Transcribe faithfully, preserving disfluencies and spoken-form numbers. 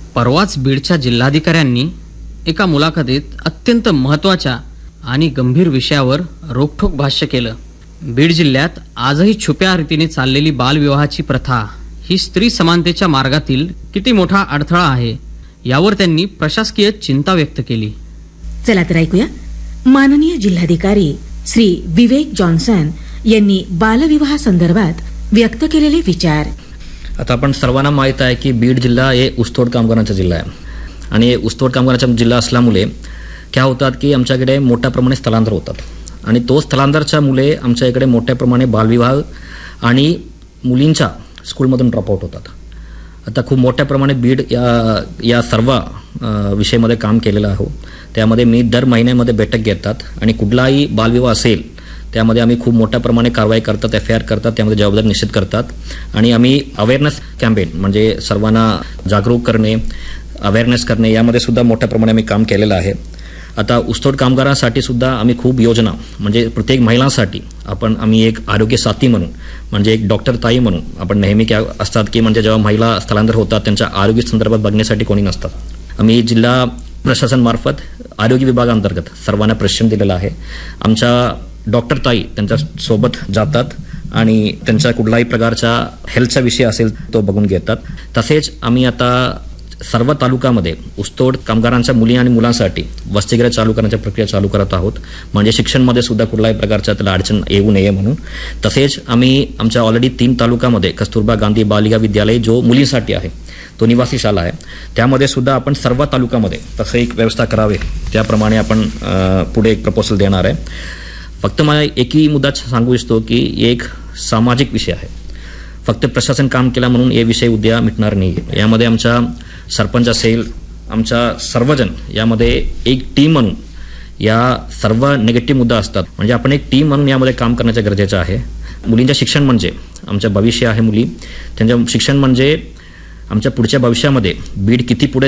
परवाच बीडच्या जिल्हाधिकाऱ्यांनी एका मुलाखतीत अत्यंत महत्त्वाच्या आणि गंभीर विषयावर रोखठोक भाष्य केलं. बीड जिल्ह्यात आजही छुप्या रीतीने चाललेली बालविवाहाची प्रथा ही स्त्री समानतेच्या मार्गातील किती मोठा अडथळा आहे यावर त्यांनी प्रशासकीय चिंता व्यक्त केली. चला तर ऐकूया माननीय जिल्हाधिकारी श्री विवेक जॉन्सन यांनी बालविवाह संदर्भात व्यक्त केलेले विचार. आता आपण सर्वांना माहीत आहे की बीड जिल्हा हे ऊसतोड कामगारांचा जिल्हा आहे आणि ऊसतोड कामगारांचा जिल्हा असल्यामुळे काय होतात की आमच्याकडे मोठ्या प्रमाणे स्थलांतर होतात आणि तो स्थलांतरच्या मुले आमच्या इकडे मोठ्या प्रमाणे बालविवाह आणि मुलींच्या स्कूलमधून ड्रॉपआउट होतात. आता खूप मोठ्या प्रमाणे बीड या या सर्व विषयामध्ये काम केलेलं आहे. त्यामध्ये मी दर महिन्यामध्ये बैठक घेतात आणि कुठलाही बालविवाह असेल त्यामध्ये आम्ही खूप मोठ्या प्रमाणे कारवाई करतात, एफ आय आर करतात, त्यामध्ये जबाबदारी निश्चित करतात आणि आम्ही अवेअरनेस कॅम्पेन म्हणजे सर्वांना जागरूक करणे, अवेअरनेस करणे यामध्ये सुद्धा मोठ्या प्रमाणे आम्ही काम केलेलं आहे. आता ऊसतोड कामगारांसाठी सुद्धा आम्ही खूप योजना म्हणजे प्रत्येक महिलांसाठी आपण आम्ही एक आरोग्य साथी म्हणून म्हणजे एक डॉक्टर ताई म्हणून आपण नेहमी काय असतात की म्हणजे जेव्हा महिला स्थलांतर होतात त्यांच्या आरोग्य संदर्भात बघण्यासाठी कोणी नसतात. आम्ही जिल्हा प्रशासनामार्फत आरोग्य विभागांतर्गत सर्वांना प्रशिक्षण दिलेलं आहे. आमच्या डॉक्टर ताई त्यांच्या सोबत जातात आणि त्यांच्या कुठलाही प्रकारचा हेल्थचा विषय असेल तो बघून घेतात. तसेच आम्ही आता सर्व तालुक्यामध्ये ऊसतोड कामगारांच्या मुली आणि मुलांसाठी वसतिगृह चालू करण्याची प्रक्रिया चालू करत आहोत म्हणजे शिक्षणमध्ये सुद्धा कुठल्याही प्रकारच्या त्याला अडचण येऊ नये म्हणून. तसेच आम्ही आमच्या ऑलरेडी तीन तालुक्यामध्ये कस्तुरबा गांधी बालिका विद्यालय जो मुलींसाठी आहे तो निवासी शाळा आहे त्यामध्ये सुद्धा आपण सर्व तालुक्यामध्ये तसं एक व्यवस्था करावे त्याप्रमाणे आपण पुढे एक प्रपोजल देणार आहे. फक्त मला एकही मुद्दा सांगू इच्छितो की एक सामाजिक विषय आहे. फक्त प्रशासन काम केला म्हणून हे विषय उद्या मिटणार नाही. यामध्ये आमच्या सरपंच असेल आमच्या सर्वजण यामध्ये एक टीम म्हणून या सर्व निगेटिव्ह मुद्दा असतात म्हणजे आपण एक टीम म्हणून यामध्ये काम करण्याचं गरजेचं आहे. मुलींचं शिक्षण म्हणजे आमचं भविष्य आहे. मुली त्यांचं शिक्षण म्हणजे आमच्या पुढच्या भविष्यामध्ये बीड किती पुढे